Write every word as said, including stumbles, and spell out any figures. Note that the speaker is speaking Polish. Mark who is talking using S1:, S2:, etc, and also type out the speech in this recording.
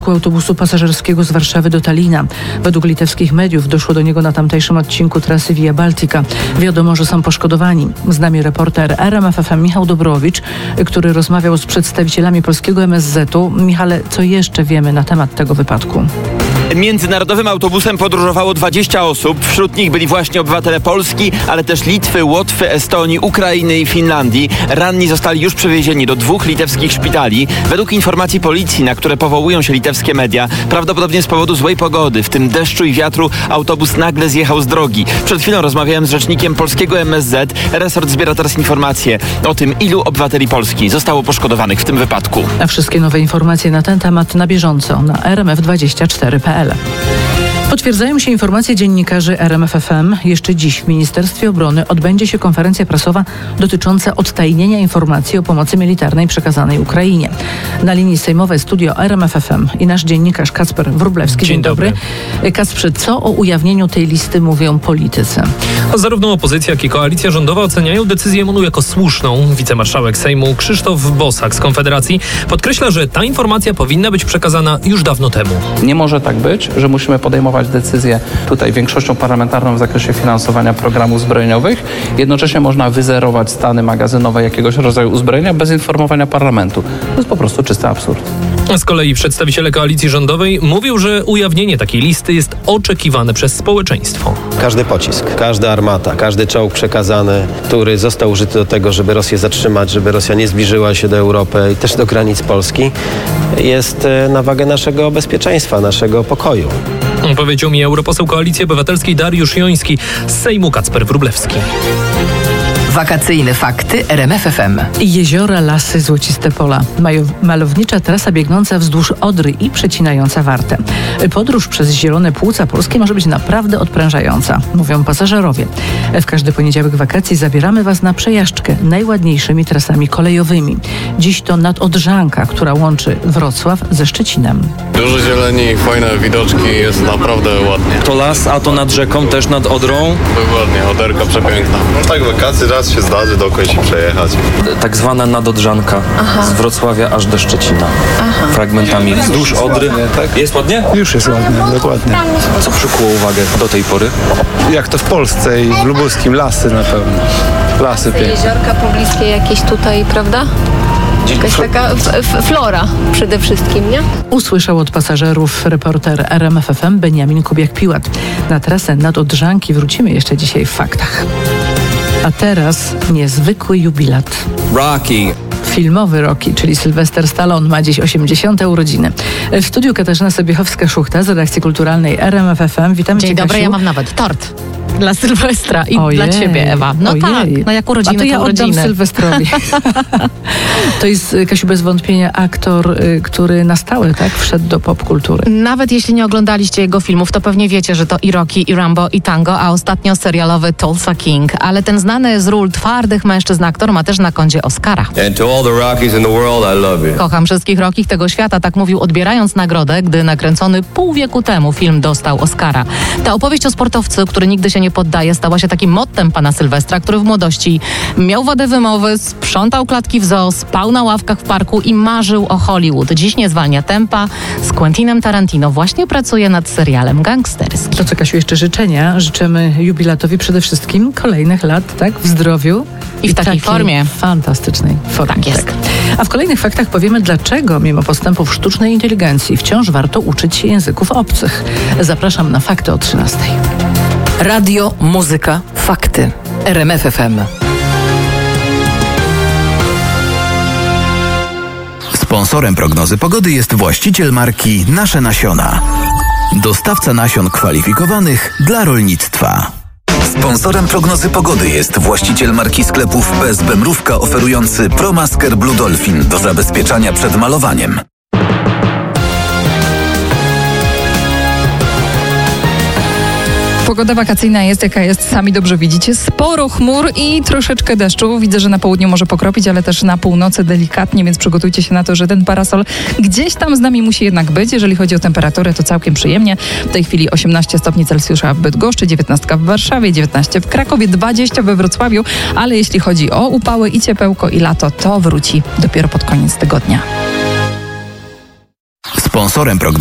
S1: autobusu pasażerskiego z Warszawy do Talina. Według litewskich mediów doszło do niego na tamtejszym odcinku trasy Via Baltica. Wiadomo, że są poszkodowani. Z nami reporter R M F F M Michał Dobrowicz, który rozmawiał z przedstawicielami polskiego M S Z-u. Michale, co jeszcze wiemy na temat tego wypadku?
S2: Międzynarodowym autobusem podróżowało dwadzieścia osób. Wśród nich byli właśnie obywatele Polski, ale też Litwy, Łotwy, Estonii, Ukrainy i Finlandii. Ranni zostali już przewiezieni do dwóch litewskich szpitali. Według informacji policji, na które powołują się litewskie media, prawdopodobnie z powodu złej pogody, w tym deszczu i wiatru, autobus nagle zjechał z drogi. Przed chwilą rozmawiałem z rzecznikiem polskiego M S Z. Resort zbiera teraz informacje o tym, ilu obywateli Polski zostało poszkodowanych w tym wypadku.
S1: A wszystkie nowe informacje na ten temat na bieżąco na r m f dwadzieścia cztery kropka p l. Potwierdzają się informacje dziennikarzy R M F F M. Jeszcze dziś w Ministerstwie Obrony odbędzie się konferencja prasowa dotycząca odtajnienia informacji o pomocy militarnej przekazanej Ukrainie. Na linii sejmowej studio R M F F M i nasz dziennikarz Kacper Wróblewski. Dzień, Dzień dobry. dobry. Kacprze, co o ujawnieniu tej listy mówią politycy?
S3: Zarówno opozycja, jak i koalicja rządowa oceniają decyzję M O N-u jako słuszną. Wicemarszałek Sejmu Krzysztof Bosak z Konfederacji podkreśla, że ta informacja powinna być przekazana już dawno temu.
S4: Nie może tak być, że musimy podejmować decyzje tutaj większością parlamentarną w zakresie finansowania programów zbrojeniowych. Jednocześnie można wyzerować stany magazynowe jakiegoś rodzaju uzbrojenia bez informowania parlamentu. To jest po prostu czysty absurd.
S3: Z kolei przedstawiciele koalicji rządowej mówią, że ujawnienie takiej listy jest oczekiwane przez społeczeństwo.
S5: Każdy pocisk, każda armata, każdy czołg przekazany, który został użyty do tego, żeby Rosję zatrzymać, żeby Rosja nie zbliżyła się do Europy i też do granic Polski, jest na wagę naszego bezpieczeństwa, naszego pokoju.
S3: Powiedział mi europoseł Koalicji Obywatelskiej Dariusz Joński, z Sejmu Kacper Wróblewski.
S6: Wakacyjne fakty R M F F M.
S1: Jeziora, lasy, złociste pola. Malownicza trasa biegnąca wzdłuż Odry i przecinająca Wartę. Podróż przez zielone płuca polskie może być naprawdę odprężająca, mówią pasażerowie. W każdy poniedziałek wakacji zabieramy Was na przejażdżkę najładniejszymi trasami kolejowymi. Dziś to Nadodrzanka, która łączy Wrocław ze Szczecinem.
S7: Dużo zieleni, fajne widoczki, jest naprawdę ładnie.
S8: To las, a to nad rzeką, też nad Odrą?
S7: Dokładnie, Oderka przepiękna. No tak, wakacje raz się zdarzy dookoła się przejechać.
S8: Tak zwana Nadodrzanka. Aha. Z Wrocławia aż do Szczecina. Aha. Fragmentami wzdłuż Odry. Tak? Jest ładnie?
S9: Już jest ładnie, dokładnie.
S8: Co przykuło uwagę do tej pory?
S9: Jak to w Polsce i w lubuskim, lasy na pewno. Lasy piękne.
S10: Jeziorka pobliskie jakieś tutaj, prawda? Jakaś taka f- flora przede wszystkim, nie?
S1: Usłyszał od pasażerów reporter R M F F M Beniamin Kubiak-Piłat. Na trasę Nadodrzanki wrócimy jeszcze dzisiaj w faktach. A teraz niezwykły jubilat.
S8: Rocky.
S1: Filmowy Rocky, czyli Sylwester Stallone, ma dziś osiemdziesiąte urodziny. W studiu Katarzyna Sobiechowska-Szuchta z redakcji kulturalnej R M F F M. Witamy Cię,
S11: Dzień dobry,
S1: Kasiu.
S11: ja mam nawet tort. Dla Sylwestra i
S1: Ojej,
S11: dla Ciebie, Ewa. No
S1: ojej.
S11: tak, no jak urodziny,
S1: A to ja
S11: to
S1: oddam
S11: urodziny.
S1: Sylwestrowi. To jest, Kasiu, bez wątpienia aktor, który na stałe, tak, wszedł do popkultury.
S11: Nawet jeśli nie oglądaliście jego filmów, to pewnie wiecie, że to i Rocky, i Rambo, i Tango, a ostatnio serialowy Tulsa King. Ale ten znany z ról twardych mężczyzn aktor ma też na koncie Oscara.
S12: And to all the Rockies in the world, I love you.
S11: Kocham wszystkich Rockich tego świata, tak mówił odbierając nagrodę, gdy nakręcony pół wieku temu film dostał Oscara. Ta opowieść o sportowcu, który nigdy się nie poddaje, stała się takim mottem pana Sylwestra, który w młodości miał wadę wymowy, sprzątał klatki w zoo, spał na ławkach w parku i marzył o Hollywood. Dziś nie zwalnia tempa. Z Quentinem Tarantino właśnie pracuje nad serialem gangsterskim.
S1: To co, Kasiu, jeszcze życzenia. Życzymy jubilatowi przede wszystkim kolejnych lat, tak, w zdrowiu.
S11: I w takiej formie.
S1: Fantastycznej formie.
S11: Tak jest.
S1: Tak. A w kolejnych faktach powiemy, dlaczego mimo postępów sztucznej inteligencji wciąż warto uczyć się języków obcych. Zapraszam na fakty o trzynastej.
S6: Radio, muzyka, fakty. R M F F M.
S13: Sponsorem prognozy pogody jest właściciel marki Nasze Nasiona. Dostawca nasion kwalifikowanych dla rolnictwa.
S14: Sponsorem prognozy pogody jest właściciel marki sklepów P S B Mrówka oferujący ProMasker Blue Dolphin do zabezpieczania przed malowaniem.
S15: Pogoda wakacyjna jest jaka jest, sami dobrze widzicie. Sporo chmur i troszeczkę deszczu. Widzę, że na południu może pokropić, ale też na północy delikatnie, więc przygotujcie się na to, że ten parasol gdzieś tam z nami musi jednak być. Jeżeli chodzi o temperaturę, to całkiem przyjemnie. W tej chwili osiemnaście stopni Celsjusza w Bydgoszczy, dziewiętnaście w Warszawie, dziewiętnaście w Krakowie, dwadzieścia we Wrocławiu, ale jeśli chodzi o upały i ciepełko i lato, to wróci dopiero pod koniec tygodnia.
S13: Sponsorem prognozy